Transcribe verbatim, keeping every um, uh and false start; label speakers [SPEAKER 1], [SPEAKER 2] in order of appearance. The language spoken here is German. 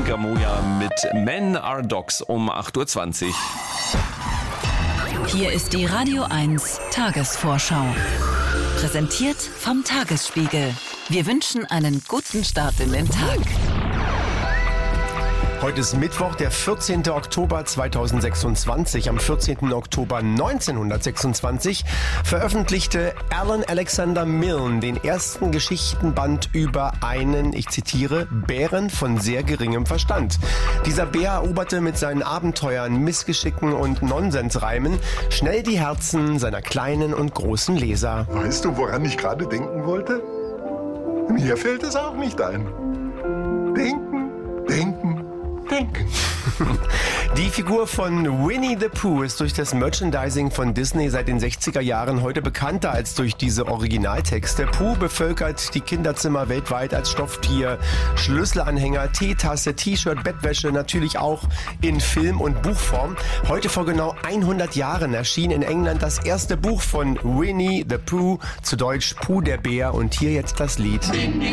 [SPEAKER 1] Inka Moja mit Men Are Dogs um acht Uhr zwanzig.
[SPEAKER 2] Hier ist die Radio eins Tagesvorschau. Präsentiert vom Tagesspiegel. Wir wünschen einen guten Start in den Tag.
[SPEAKER 3] Heute ist Mittwoch, der vierzehnten Oktober zweitausendsechsundzwanzig. Am vierzehnten Oktober neunzehnhundertsechsundzwanzig veröffentlichte Alan Alexander Milne den ersten Geschichtenband über einen, ich zitiere, Bären von sehr geringem Verstand. Dieser Bär eroberte mit seinen Abenteuern, Missgeschicken und Nonsensreimen schnell die Herzen seiner kleinen und großen Leser.
[SPEAKER 4] Weißt du, woran ich gerade denken wollte? Mir fällt es auch nicht ein. Denken, denken. Denken.
[SPEAKER 3] Die Figur von Winnie the Pooh ist durch das Merchandising von Disney seit den sechziger Jahren heute bekannter als durch diese Originaltexte. Pooh bevölkert die Kinderzimmer weltweit als Stofftier, Schlüsselanhänger, Teetasse, T-Shirt, Bettwäsche, natürlich auch in Film- und Buchform. Heute vor genau hundert Jahren erschien in England das erste Buch von Winnie the Pooh, zu Deutsch Pooh der Bär, und hier jetzt das Lied.
[SPEAKER 5] Winnie